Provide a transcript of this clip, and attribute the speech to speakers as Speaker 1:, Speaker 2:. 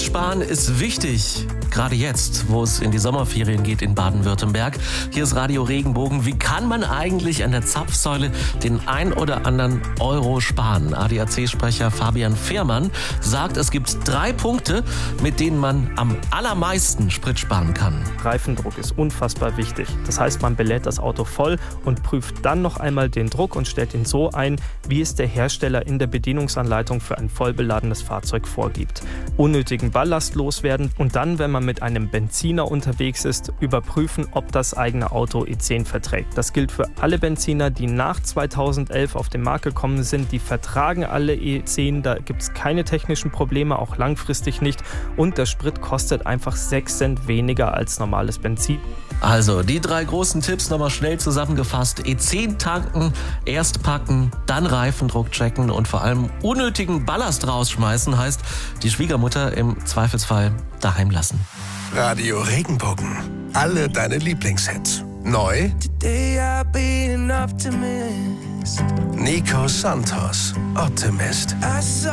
Speaker 1: Sparen ist wichtig. Gerade jetzt, wo es in die Sommerferien geht in Baden-Württemberg. Hier ist Radio Regenbogen. Wie kann man eigentlich an der Zapfsäule den ein oder anderen Euro sparen? ADAC-Sprecher Fabian Fehrmann sagt, es gibt 3 Punkte, mit denen man am allermeisten Sprit sparen kann.
Speaker 2: Reifendruck ist unfassbar wichtig. Das heißt, man belädt das Auto voll und prüft dann noch einmal den Druck und stellt ihn so ein, wie es der Hersteller in der Bedienungsanleitung für ein vollbeladenes Fahrzeug vorgibt. Unnötigen Ballast loswerden und dann, wenn man mit einem Benziner unterwegs ist, überprüfen, ob das eigene Auto E10 verträgt. Das gilt für alle Benziner, die nach 2011 auf den Markt gekommen sind. Die vertragen alle E10, da gibt es keine technischen Probleme, auch langfristig nicht. Und der Sprit kostet einfach 6 Cent weniger als normales Benzin.
Speaker 1: Also, die 3 großen Tipps nochmal schnell zusammengefasst. E10 tanken, erst packen, dann Reifendruck checken und vor allem unnötigen Ballast rausschmeißen, heißt die Schwiegermutter im Zweifelsfall daheim lassen.
Speaker 3: Radio Regenbogen. Alle deine Lieblingshits. Neu Nico Santos, Optimist.